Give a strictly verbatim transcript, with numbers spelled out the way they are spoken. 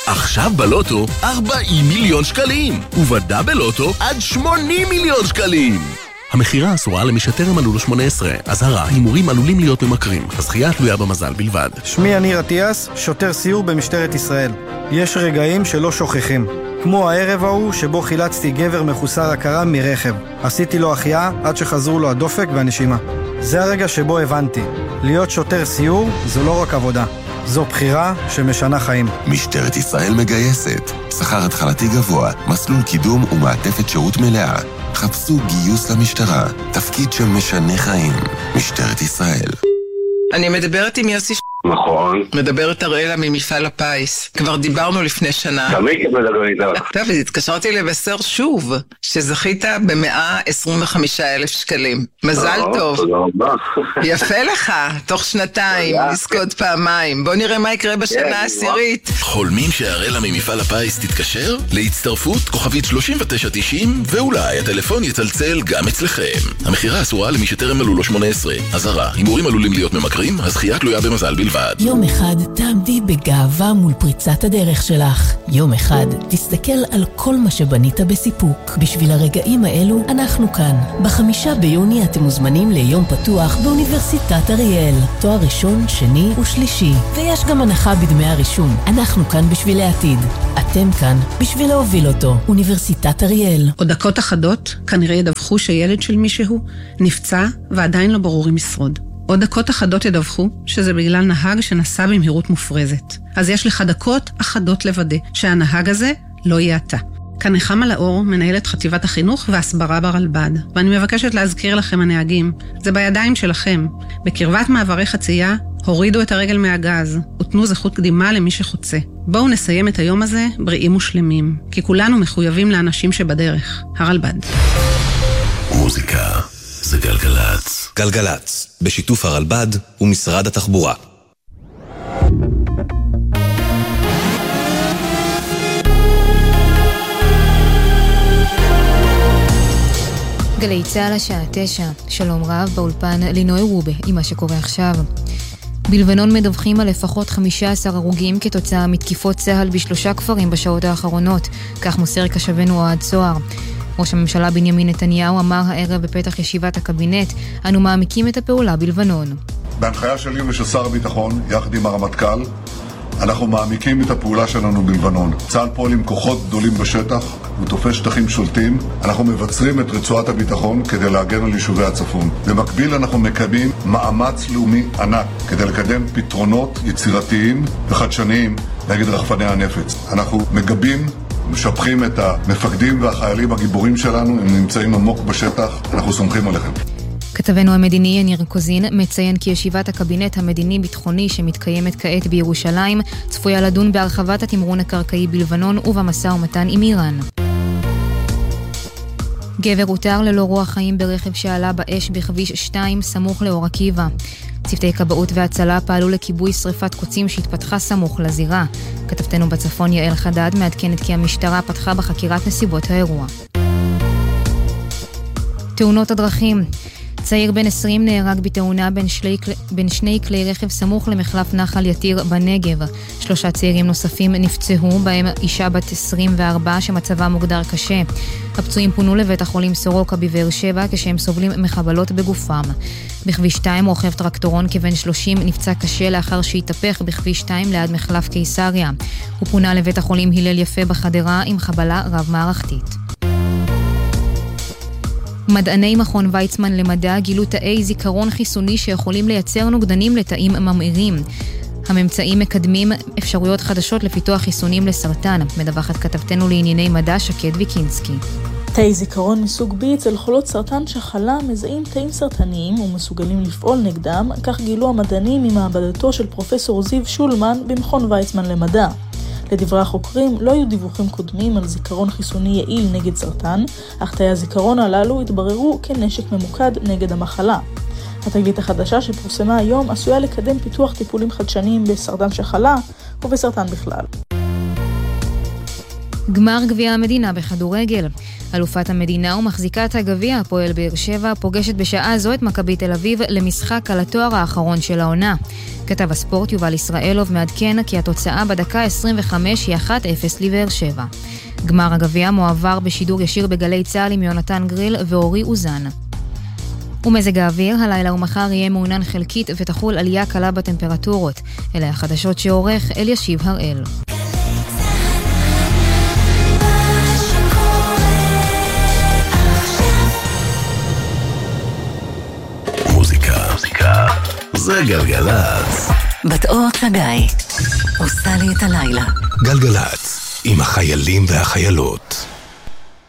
עכשיו בלוטו ארבעים מיליון שקלים, ובדאבל לוטו עד שמונים מיליון שקלים. המחירה אסורה למי שטרם מלאו לו שמונה עשרה. אזהרה, הימורים עלולים להיות ממכרים. הזכייה תלויה במזל בלבד. שמי יניר אטיאס, שוטר סיור במשטרת ישראל. יש רגעים שלא שוכחים. כמו הערב ההוא שבו חילצתי גבר מחוסר הכרה מרכב. עשיתי לו החייאה עד שחזרו לו הדופק והנשימה. זה הרגע שבו הבנתי. להיות שוטר סיור זו לא רק עבודה. זו בחירה שמשנה חיים. משטרת ישראל מגייסת. שכר התחלתי גבוה, מסלול קידום ומעטפת שירות מלאה. חפשו גיוס למשטרה. תפקיד שמשנה חיים. משטרת ישראל. אני מדברת עם יוסי ש... נכון. מדברת אראלה ממפעל הפיס. כבר דיברנו לפני שנה. תמיד מדבר איתך. טוב, אז התקשרתי לבשר שוב, שזכית ב-מאה עשרים וחמישה אלף שקלים. מזל טוב. תודה רבה. יפה לך, תוך שנתיים, לזכות פעמיים. בוא נראה מה יקרה בשנה העשירית. חולמים שהאראלה ממפעל הפיס תתקשר? להצטרפות כוכבית שלושים ותשע תשעים, ואולי הטלפון יצלצל גם אצלכם. המחירה אסורה למי שטרם מלאו לו שמונה עשרה. אזהרה, הימורים עלולים להיות ממכרים, הזכייה תלויה במזל בלבד. יום אחד תעמדי בגאווה מול פריצת הדרך שלך. יום אחד תסתכל על כל מה שבנית בסיפוק. בשביל הרגעים האלו אנחנו כאן. בחמישה ביוני אתם מוזמנים ליום פתוח באוניברסיטת אריאל. תואר ראשון, שני ושלישי. ויש גם הנחה בדמי הרישום. אנחנו כאן בשביל העתיד. אתם כאן בשביל להוביל אותו. אוניברסיטת אריאל. עוד דקות אחדות כנראה ידווחו שילד של מישהו נפצע ועדיין לא ברור אם ישרוד. עוד דקות אחדות ידווחו שזה בגלל נהג שנסע במהירות מופרזת. אז יש לך דקות אחדות לוודא שהנהג הזה לא יהיה אתה. כאן נחמה לאור, מנהלת חטיבת החינוך והסברה ברלב"ד. ואני מבקשת להזכיר לכם הנהגים, זה בידיים שלכם. בקרבת מעברי חצייה, הורידו את הרגל מהגז, ותנו זכות קדימה למי שחוצה. בואו נסיים את היום הזה בריאים ושלמים, כי כולנו מחויבים לאנשים שבדרך. הרלב"ד. מוזיקה זה גלגלץ. גלגלץ, בשיתוף הרלב"ד ומשרד התחבורה. גלי צהל השעה תשע, שלום רב באולפן לינוי רובה עם מה שקורה עכשיו. בלבנון מדווחים על לפחות חמישה עשר הרוגים כתוצאה מתקיפות צהל בשלושה כפרים בשעות האחרונות, כך מוסר קשבנו אוהד צוהר. ראש הממשלה בנימין נתניהו אמר הערב בפתח ישיבת הקבינט, אנו מעמיקים את הפעולה בלבנון. בהנחיה שלי ושל שר הביטחון, יחד עם הרמטכ"ל, אנחנו מעמיקים את הפעולה שלנו בלבנון. צה"ל פועל עם כוחות גדולים בשטח ותופס שטחים שולטים. אנחנו מבצרים את רצועת הביטחון כדי להגן על יישובי הצפון. במקביל אנחנו מקיימים מאמץ לאומי ענק כדי לקדם פתרונות יצירתיים וחדשניים נגד רחפני הנפץ. אנחנו מגבים משבחים את המפקדים והחיילים הגיבורים שלנו, הם נמצאים עמוק בשטח, אנחנו סומכים עליכם. כתבנו המדיני יניר קוזין מציין כי ישיבת הקבינט המדיני-ביטחוני שמתקיימת כעת בירושלים צפויה לדון בהרחבת התמרון הקרקעי בלבנון ובמשא ומתן עם איראן. גבר הותר ללא רוח חיים ברכב שעלה באש בכביש שתיים סמוך לאור עקיבא. צוותי כבאות והצלה פעלו לכיבוי שריפת קוצים שהתפתחה סמוך לזירה. כתבתנו בצפון יעל חדד מעדכנת כי המשטרה פתחה בחקירת נסיבות האירוע. תאונות הדרכים. צעיר בן עשרים נהרג בתאונה בין, שלי, בין שני כלי רכב סמוך למחלף נחל יתיר בנגב. שלושה צעירים נוספים נפצעו, בהם אישה בת עשרים וארבע שמצבה מוגדר קשה. הפצועים פונו לבית החולים סורוקה בבאר שבע כשהם סובלים מחבלות בגופם. בכביש שתיים רוכב טרקטורון כבן שלושים נפצע קשה לאחר שהתהפך בכביש שתיים ליד מחלף קיסריה. הוא פונה לבית החולים הלל יפה בחדרה עם חבלה רב מערכתית. מדעני מכון ויצמן למדע גילו תאי זיכרון חיסוני שיכולים לייצר נוגדנים לתאים ממאירים. הממצאים מקדמים אפשרויות חדשות לפיתוח חיסונים לסרטן, מדווחת כתבתנו לענייני מדע שקד ויקינסקי. תאי זיכרון מסוג B אצל חולות סרטן שחלה מזהים תאים סרטניים ומסוגלים לפעול נגדם, כך גילו המדענים ממעבדתו של פרופסור זיו שולמן במכון ויצמן למדע. לדברי החוקרים, לא היו דיווחים קודמים על זיכרון חיסוני יעיל נגד סרטן, אך תאי הזיכרון הללו התבררו כנשק ממוקד נגד המחלה. התגלית החדשה שפורסמה היום עשויה לקדם פיתוח טיפולים חדשניים בסרטן שחלה ובסרטן בכלל. גמר גביע המדינה בכדורגל. אלופת המדינה ומחזיקת הגביע, הפועל באר שבע, פוגשת בשעה זו את מכבי תל אביב למשחק על התואר האחרון של העונה. כתב הספורט יובל ישראלוב מעדכן כי התוצאה בדקה עשרים וחמש היא אחת אפס לבאר שבע. גמר הגביע מועבר בשידור ישיר בגלי צה"ל עם יונתן גריל ואורי אוזן. ומזג האוויר, הלילה ומחר יהיה מעונן חלקית ותחול עלייה קלה בטמפרטורות. אלה החדשות שעורך אלישיב הראל. מוזיקה, מוזיקה, זה גלגלצ. בת אור חגי, עושה לי את הלילה. גלגלצ, עם החיילים והחיילות.